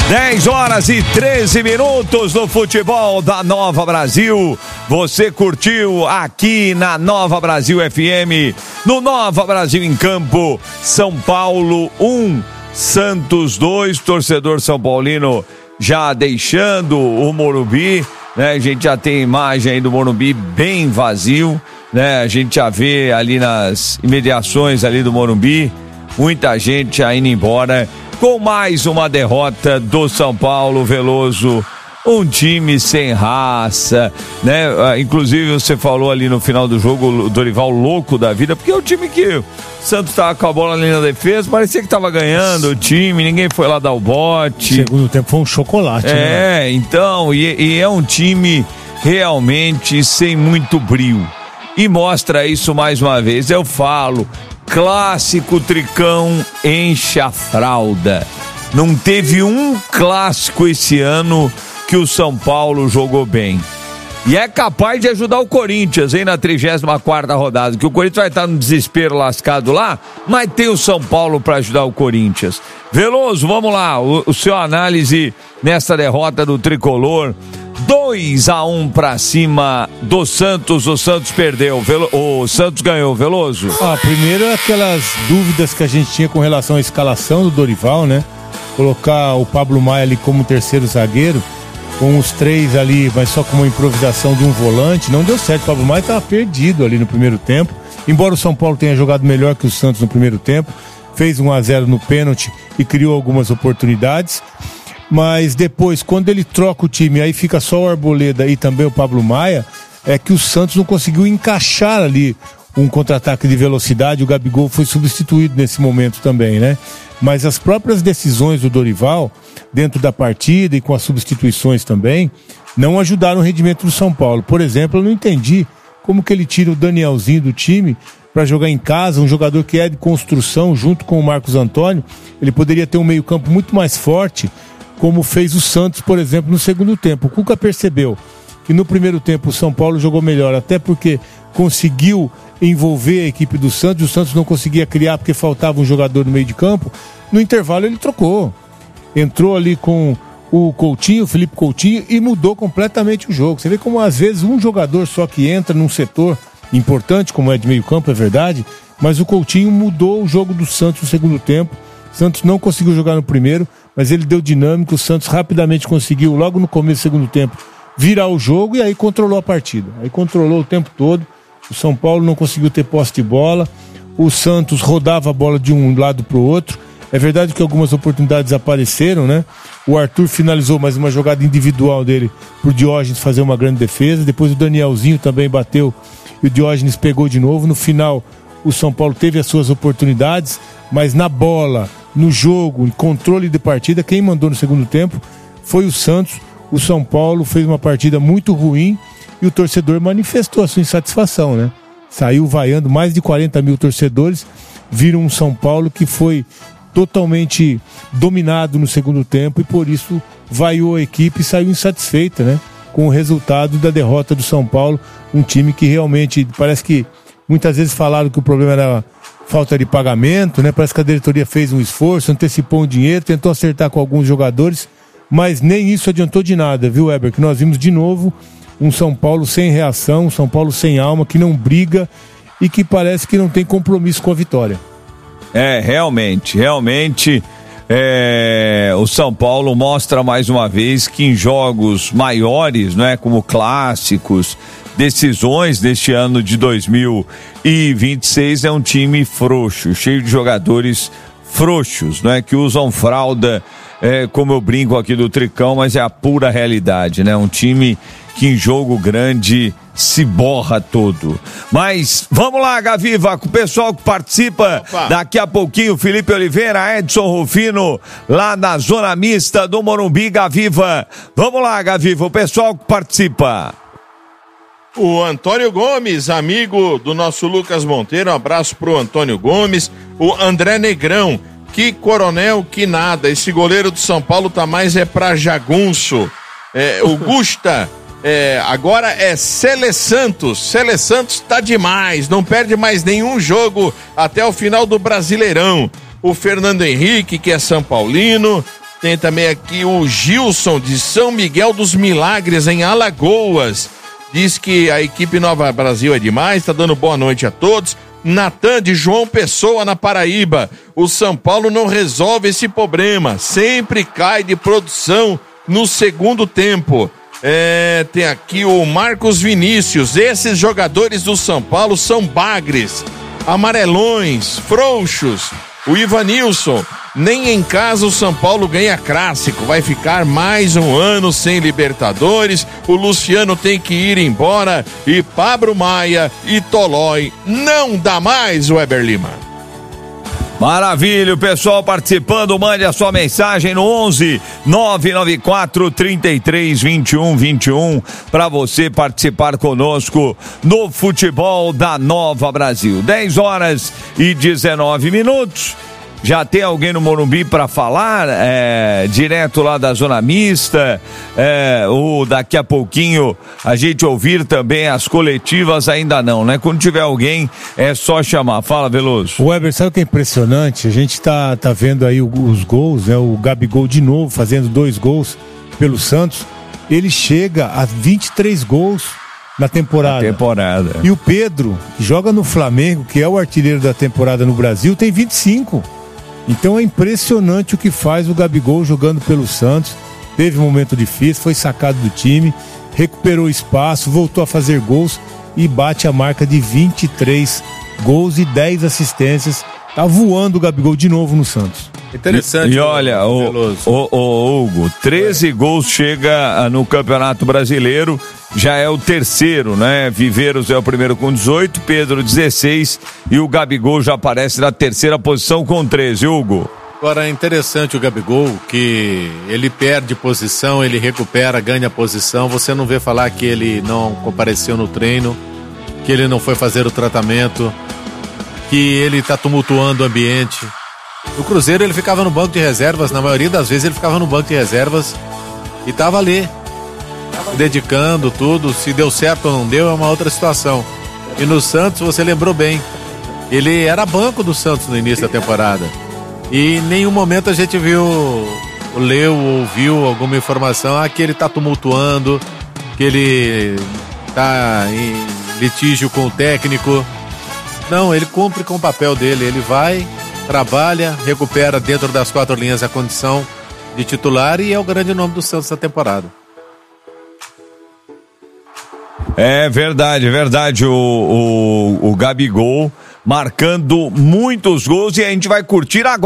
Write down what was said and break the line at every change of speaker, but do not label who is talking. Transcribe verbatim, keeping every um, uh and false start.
dez horas e treze minutos no futebol da Nova Brasil. Você curtiu aqui na Nova Brasil F M, no Nova Brasil em Campo, São Paulo um, Santos dois, torcedor São Paulino já deixando o Morumbi, né? A gente já tem imagem aí do Morumbi bem vazio, né? A gente já vê ali nas imediações ali do Morumbi, muita gente já indo embora, com mais uma derrota do São Paulo. Veloso, um time sem raça, né? Inclusive você falou ali no final do jogo, o Dorival louco da vida, porque é o time que o Santos tava com a bola ali na defesa, parecia que tava ganhando o time, ninguém foi lá dar o bote.
Segundo tempo foi um chocolate,
é,
né?
É, então, e, e é um time realmente sem muito brio. E mostra isso mais uma vez, eu falo, clássico Tricão enche a fralda. Não teve um clássico esse ano que o São Paulo jogou bem. E é capaz de ajudar o Corinthians, hein, na trigésima quarta rodada, que o Corinthians vai estar no desespero lascado lá, mas tem o São Paulo para ajudar o Corinthians. Veloso, vamos lá, o, o seu análise nessa derrota do Tricolor. dois a um pra cima do Santos, o Santos perdeu, Velo... o Santos ganhou, Veloso.
Ah, primeiro aquelas dúvidas que a gente tinha com relação à escalação do Dorival, né? Colocar o Pablo Maia ali como terceiro zagueiro, com os três ali, mas só com uma improvisação de um volante, não deu certo. O Pablo Maia estava perdido ali no primeiro tempo, embora o São Paulo tenha jogado melhor que o Santos no primeiro tempo, fez um a zero no pênalti e criou algumas oportunidades. Mas depois, quando ele troca o time, aí fica só o Arboleda e também o Pablo Maia, é que o Santos não conseguiu encaixar ali um contra-ataque de velocidade. O Gabigol foi substituído nesse momento também, né? Mas as próprias decisões do Dorival, dentro da partida e com as substituições também, não ajudaram o rendimento do São Paulo. Por exemplo, eu não entendi como que ele tira o Danielzinho do time para jogar em casa, um jogador que é de construção, junto com o Marcos Antônio. Ele poderia ter um meio-campo muito mais forte, como fez o Santos, por exemplo, no segundo tempo. O Cuca percebeu que no primeiro tempo o São Paulo jogou melhor, até porque conseguiu envolver a equipe do Santos, o Santos não conseguia criar porque faltava um jogador no meio de campo. No intervalo ele trocou, entrou ali com o Coutinho, o Felipe Coutinho, e mudou completamente o jogo. Você vê como às vezes um jogador só que entra num setor importante, como é de meio campo, é verdade, mas o Coutinho mudou o jogo do Santos no segundo tempo. O Santos não conseguiu jogar no primeiro, mas ele deu dinâmica, o Santos rapidamente conseguiu, logo no começo do segundo tempo, virar o jogo e aí controlou a partida. Aí controlou o tempo todo, o São Paulo não conseguiu ter posse de bola, o Santos rodava a bola de um lado para o outro. É verdade que algumas oportunidades apareceram, né? O Arthur finalizou mais uma jogada individual dele pro Diógenes fazer uma grande defesa, depois o Danielzinho também bateu e o Diógenes pegou de novo. No final, o São Paulo teve as suas oportunidades, mas na bola, no jogo, controle de partida, quem mandou no segundo tempo foi o Santos. O São Paulo fez uma partida muito ruim e o torcedor manifestou a sua insatisfação, né? Saiu vaiando, mais de quarenta mil torcedores viram um São Paulo que foi totalmente dominado no segundo tempo e por isso vaiou a equipe e saiu insatisfeita, né? Com o resultado da derrota do São Paulo, um time que realmente, parece que muitas vezes falaram que o problema era falta de pagamento, né? Parece que a diretoria fez um esforço, antecipou um dinheiro, tentou acertar com alguns jogadores, mas nem isso adiantou de nada, viu, Weber? Que nós vimos de novo um São Paulo sem reação, um São Paulo sem alma, que não briga e que parece que não tem compromisso com a vitória.
É, realmente, realmente é, o São Paulo mostra mais uma vez que em jogos maiores, né, como clássicos, decisões deste ano de dois mil e vinte e seis, é um time frouxo, cheio de jogadores frouxos, né, que usam fralda, é, como eu brinco aqui do Tricão, mas é a pura realidade, né, um time que em jogo grande se borra todo. Mas vamos lá, Gaviva, com o pessoal que participa. Opa. Daqui a pouquinho, Felipe Oliveira, Edson Rufino, lá na zona mista do Morumbi, Gaviva. Vamos lá, Gaviva, o pessoal que participa.
O Antônio Gomes, amigo do nosso Lucas Monteiro, um abraço pro Antônio Gomes. O André Negrão, que coronel, que nada, esse goleiro do São Paulo tá mais é pra jagunço. É, o Gusta, é, agora é Cele Santos, Cele Santos tá demais, não perde mais nenhum jogo até o final do Brasileirão. O Fernando Henrique, que é São Paulino, Tem também aqui o Gilson de São Miguel dos Milagres, em Alagoas. Diz que a equipe Nova Brasil é demais, tá dando boa noite a todos. Natan de João Pessoa, na Paraíba. O São Paulo não resolve esse problema, sempre cai de produção no segundo tempo. É, tem aqui o Marcos Vinícius. Esses jogadores do São Paulo são bagres, amarelões, frouxos. O Ivanilson, nem em casa o São Paulo ganha clássico, vai ficar mais um ano sem Libertadores, o Luciano tem que ir embora e Pablo Maia e Tolói não dá mais, Weber Lima.
Maravilha, o pessoal participando, mande a sua mensagem no onze nove nove quatro, trinta e três, vinte e um, vinte e um para você participar conosco no futebol da Nova Brasil. dez horas e dezenove minutos. Já tem alguém no Morumbi para falar, é, direto lá da Zona Mista, é, ou daqui a pouquinho a gente ouvir também as coletivas, ainda não, né? Quando tiver alguém, é só chamar. Fala, Veloso.
O Weber, sabe o que é impressionante? A gente tá, tá vendo aí os gols, né? O Gabigol de novo fazendo dois gols pelo Santos. Ele chega a vinte e três gols na temporada.
Na temporada.
E o Pedro, que joga no Flamengo, que é o artilheiro da temporada no Brasil, tem vinte e cinco. Então é impressionante o que faz o Gabigol jogando pelo Santos. Teve um momento difícil, foi sacado do time, recuperou espaço, voltou a fazer gols e bate a marca de vinte e três gols e dez assistências. Tá voando o Gabigol de novo no Santos.
Interessante. E, e olha, o, o, o Hugo, treze é. gols chega no Campeonato Brasileiro, já é o terceiro, né? Viveiros é o primeiro com dezoito, Pedro dezesseis e o Gabigol já aparece na terceira posição com treze, Hugo.
Agora é interessante o Gabigol, que ele perde posição, ele recupera, ganha posição, você não vê falar que ele não compareceu no treino, que ele não foi fazer o tratamento, que ele tá tumultuando o ambiente. No Cruzeiro ele ficava no banco de reservas, na maioria das vezes ele ficava no banco de reservas e tava ali, dedicando tudo. Se deu certo ou não deu é uma outra situação. E no Santos, você lembrou bem, ele era banco do Santos no início da temporada e em nenhum momento a gente viu, leu ou ouviu alguma informação ah, que ele tá tumultuando, que ele tá em litígio com o técnico. Não, ele cumpre com o papel dele, ele vai, trabalha, recupera dentro das quatro linhas a condição de titular e é o grande nome do Santos da temporada.
É verdade, é verdade, o, o, o Gabigol marcando muitos gols e a gente vai curtir agora.